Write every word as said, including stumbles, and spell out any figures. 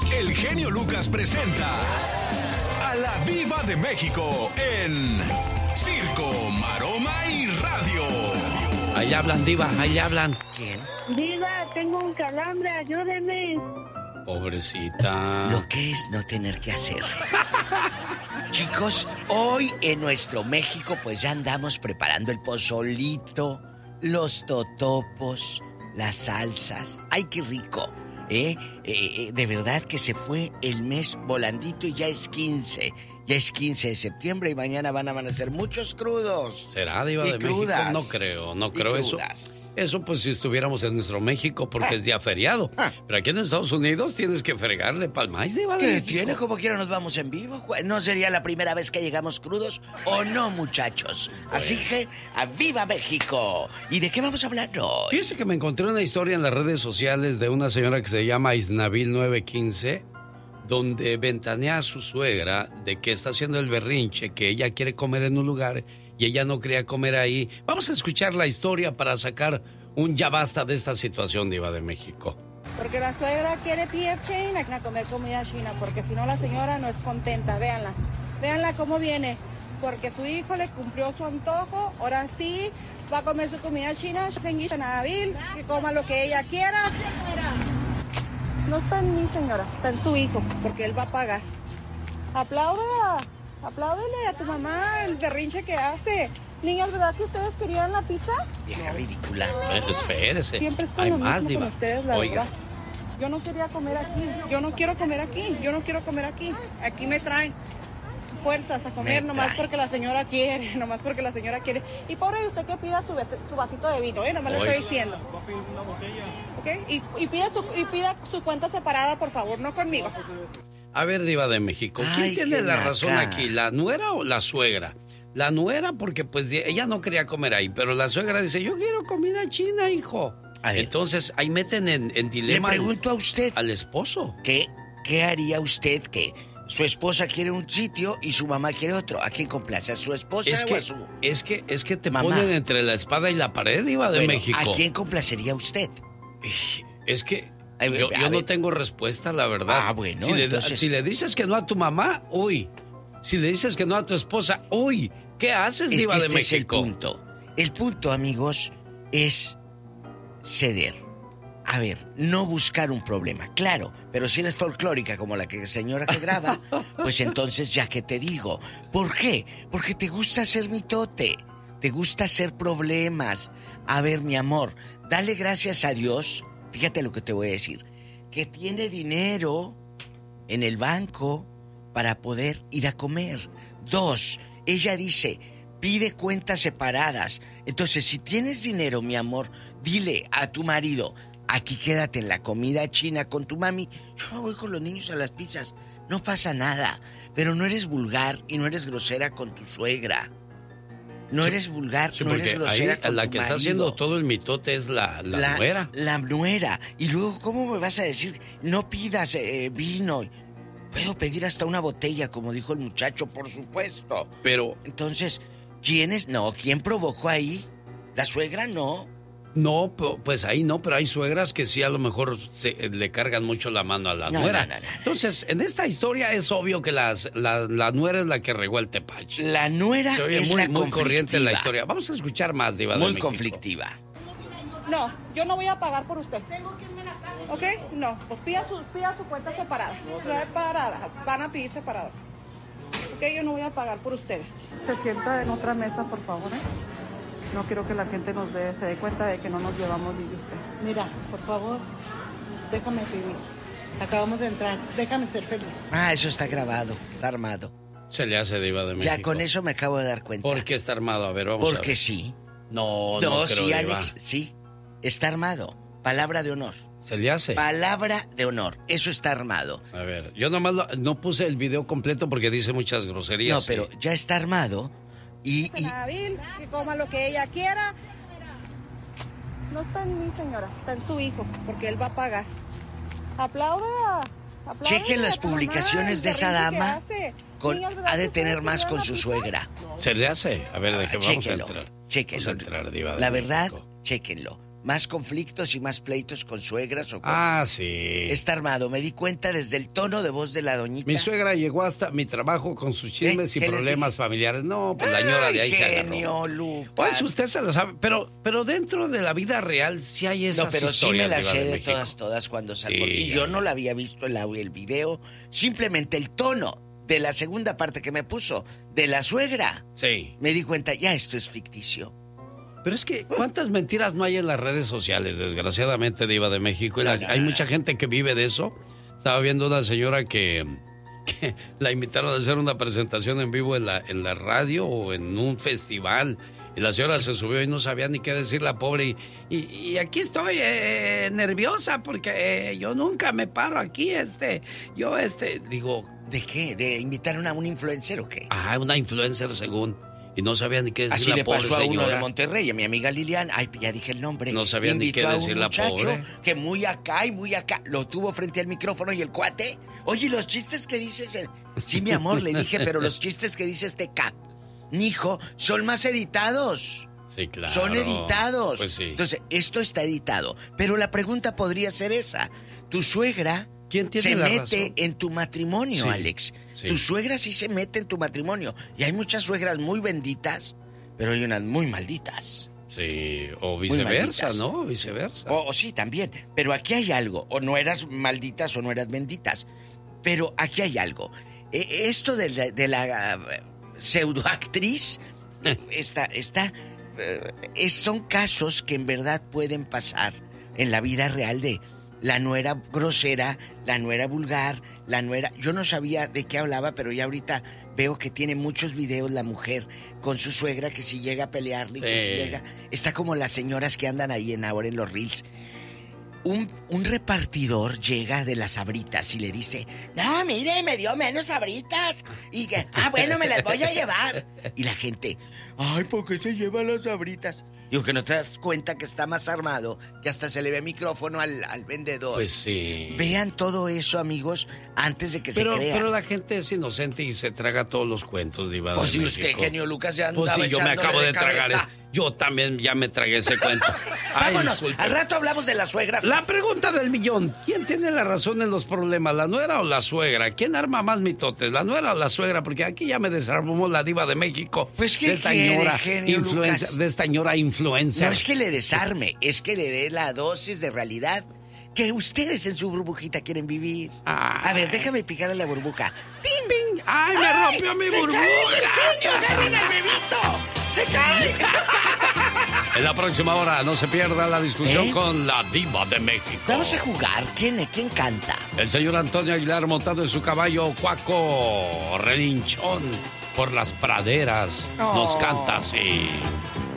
el genio Lucas presenta a la Diva de México en Circo, Maroma y Radio. Ahí hablan, Diva, ahí hablan. ¿Quién? Diva, tengo un calambre, ayúdeme. Pobrecita. Lo que es no tener que hacer. Chicos, hoy en nuestro México pues ya andamos preparando el pozolito, los totopos, las salsas. ¡Ay, qué rico! ¿Eh? Eh, eh, de verdad que se fue el mes volandito y ya es quince. Ya es quince de septiembre y mañana van a amanecer muchos crudos. ¿Será, Diva de crudas. México? No creo, no creo eso. Eso pues si estuviéramos en nuestro México porque ah. es día feriado. Ah. Pero aquí en Estados Unidos tienes que fregarle palmáis, Diva de ¿Qué México? tiene? Como quiera nos vamos en vivo. ¿No sería la primera vez que llegamos crudos o no, muchachos? Así bueno. que, ¡a viva México! ¿Y de qué vamos a hablar hoy? Fíjese que me encontré una historia en las redes sociales de una señora que se llama Isnabil nueve quince, donde ventanea a su suegra de que está haciendo el berrinche, que ella quiere comer en un lugar y ella no quería comer ahí. Vamos a escuchar la historia para sacar un ya basta de esta situación, Diva de México. Porque la suegra quiere P F China a comer comida china, porque si no la señora no es contenta. Véanla, véanla cómo viene, porque su hijo le cumplió su antojo, ahora sí va a comer su comida china, que coma lo que ella quiera. No está en mí, señora, está en su hijo, porque él va a pagar. Apláudela, apláudele a tu mamá el berrinche que hace. Niñas, ¿verdad que ustedes querían la pizza? Vieja ridícula. Eh, espérese. Siempre es Hay lo más, mismo Diva. con ustedes, la Oiga. verdad. Yo no quería comer aquí, yo no quiero comer aquí, yo no quiero comer aquí. Aquí me traen fuerzas a comer Me nomás trae. porque la señora quiere, nomás porque la señora quiere. Y pobre de usted que pida su, ves- su vasito de vino, ¿eh? Nomás le Oiga. estoy diciendo. ¿Ok? Y, y, pida su, y pida su cuenta separada, por favor, no conmigo. A ver, Diva de México, ¿quién Ay, tiene qué la naca. razón aquí? ¿La nuera o la suegra? La nuera porque pues ella no quería comer ahí, pero la suegra dice, yo quiero comida china, hijo. A ver. Entonces ahí meten en, en Le dilema pregunto a usted, al esposo. ¿qué, ¿qué haría usted que su esposa quiere un sitio y su mamá quiere otro? ¿A quién complace? ¿A su esposa Es o que, a su...? es que, es que te Mamá. ponen entre la espada y la pared, Diva de Bueno, México. ¿a quién complacería usted? Es que A ver, yo, a yo no ver. tengo respuesta, la verdad. Ah, bueno, si le, entonces- si le dices que no a tu mamá, uy. Si le dices que no a tu esposa, uy. ¿Qué haces, Es Diva que de este es el México? punto. El punto, amigos, es ceder. A ver, no buscar un problema, claro, pero si eres folclórica como la que señora que graba, pues entonces ya que te digo. ¿Por qué? Porque te gusta hacer mitote, te gusta hacer problemas. A ver, mi amor, dale gracias a Dios, fíjate lo que te voy a decir, que tiene dinero en el banco para poder ir a comer. Dos, ella dice, pide cuentas separadas. Entonces, si tienes dinero, mi amor, dile a tu marido, aquí quédate en la comida china con tu mami. Yo me voy con los niños a las pizzas. No pasa nada. Pero no eres vulgar y no eres grosera con tu suegra. No Sí, eres vulgar, Sí, no eres porque grosera ahí con la tu que está marido. haciendo todo el mitote es la, la, nuera. La nuera. Y luego, ¿cómo me vas a decir? No pidas eh, vino. Puedo pedir hasta una botella, como dijo el muchacho, por supuesto. Pero Entonces, ¿quién es? No, ¿quién provocó ahí? ¿La suegra? No. no, pu- pues ahí no, pero hay suegras que sí a lo mejor se, le cargan mucho la mano a la No, nuera. no, no, no, no. Entonces, en esta historia es obvio que las, la, la nuera es la que regó el tepache. La nuera Se oye es muy, la muy corriente la conflictiva. historia. Vamos a escuchar más, Diva de Muy México. conflictiva. No, yo no voy a pagar por usted. ¿Ok? No, pues pida su, pida su cuenta separada. Separada. Van a pedir separada. Ok, yo no voy a pagar por ustedes. Se sienta en otra mesa, por favor, ¿eh? No quiero que la gente nos dé, se dé cuenta de que no nos llevamos, dice usted. Mira, por favor, déjame pedir. Acabamos de entrar, déjame ser feliz. Ah, eso está grabado, está armado. Se le hace, Diva de México. Ya con eso me acabo de dar cuenta. ¿Por qué está armado? A ver, vamos a ver. Porque sí. No, no, No, creo, sí, Diva. Alex, sí. Está armado. Palabra de honor. Se le hace. Palabra de honor. Eso está armado. A ver, yo nomás lo- no puse el video completo porque dice muchas groserías. No, pero sí. ya está armado. Y, y Nabil, que coma lo que ella quiera. No está en mí, señora, está en su hijo, porque él va a pagar. Aplauda. apláudele chequen las a tu mamá, publicaciones el de esa berrinche que dama. hace. Con, Niñas, ¿verdad ha de que ustedes tener más querían con la su pizza? suegra. Se le hace. A ver, Ah, deje, vamos chéquenlo, a entrar. chéquenlo. Vamos a entrar, Diva de La México. verdad, chéquenlo. más conflictos y más pleitos con suegras o con... Ah, sí. Está armado, me di cuenta desde el tono de voz de la doñita. Mi suegra llegó hasta mi trabajo con sus chismes ¿Eh? y problemas familiares. No, pues la señora de ahí se agarró. Genio, Lucas. Pues usted se lo sabe, pero, pero dentro de la vida real sí hay esas No, pero sí historias. me la Diva sé de de México. todas, todas cuando salgo. Sí, y ya, yo ya. no la había visto el audio, el video. Simplemente el tono de la segunda parte que me puso de la suegra. Sí. Me di cuenta, ya esto es ficticio. Pero es que, ¿cuántas mentiras no hay en las redes sociales, desgraciadamente, Diva de México? Y la- hay mucha gente que vive de eso. Estaba viendo una señora que, que la invitaron a hacer una presentación en vivo en la, en la radio o en un festival. Y la señora se subió y no sabía ni qué decir, la pobre. Y, y, y aquí estoy eh, nerviosa porque eh, yo nunca me paro aquí, este, yo, este, digo... ¿De qué? ¿De invitar a un influencer o qué? Ah, una influencer según... Y no sabía ni qué decir Así la le pobre pasó a uno señora. de Monterrey, a mi amiga Lilian. Ay, ya dije el nombre. No sabía ni Invitó qué a un decir la muchacho pobre. que muy acá y muy acá. Lo tuvo frente al micrófono y el cuate. Oye, los chistes que dices... eh, Sí, mi amor, le dije, pero los chistes que dice este cap, mijo, son más editados. Sí, claro. Son editados. Pues sí. Entonces, esto está editado. Pero la pregunta podría ser esa. Tu suegra ¿Quién tiene se la mete razón? en tu matrimonio, Sí, Alex. sí. Tu suegra sí se mete en tu matrimonio. Y hay muchas suegras muy benditas, pero hay unas muy malditas. Sí, o viceversa, malditas. ¿no? Viceversa. O, o sí, también. Pero aquí hay algo. O no eras malditas o no eras benditas. Pero aquí hay algo. E- esto de la, de la uh, pseudoactriz está... está eh, es- son casos que en verdad pueden pasar en la vida real de la nuera grosera, la nuera vulgar, la nuera... Yo no sabía de qué hablaba, pero ya ahorita veo que tiene muchos videos la mujer con su suegra que si llega a pelearle, que Sí. si llega... Está como las señoras que andan ahí en ahora en los reels. Un, un repartidor llega de las sabritas y le dice, no, mire, me dio menos sabritas. Y que, ah, bueno, me las voy a llevar. Y la gente, ay, ¿por qué se lleva las sabritas? Digo, que no te das cuenta que está más armado, que hasta se le ve micrófono al, al vendedor. Pues sí. Vean todo eso, amigos, antes de que Pero, se crean. pero la gente es inocente y se traga todos los cuentos, Diva de Pues si usted, México. genio Lucas, ya andaba Pues sí, yo me echándole acabo de, tragar. cabeza. es- Yo también ya me tragué ese cuento. Ay, Vámonos, disculpe. al rato hablamos de las suegras. La pregunta del millón. ¿Quién tiene la razón en los problemas, la nuera o la suegra? ¿Quién arma más mitotes, la nuera o la suegra? Porque aquí ya me desarmó la Diva de México. Pues, ¿qué de esta quiere, señora genio influencer- Lucas? De esta señora influencer. No es que le desarme, es que le dé la dosis de realidad que ustedes en su burbujita quieren vivir. Ay. A ver, déjame picarle la burbuja. ¡Bing, bing! ¡Ay, me rompió mi ¡Se burbuja! cae el genio! ¡Agarren al bebito! ¡Se cae! En la próxima hora no se pierda la discusión ¿Eh? con la Diva de México. Vamos a jugar. ¿Quién, quién canta? El señor Antonio Aguilar montado en su caballo cuaco relinchón por las praderas nos Oh. canta así.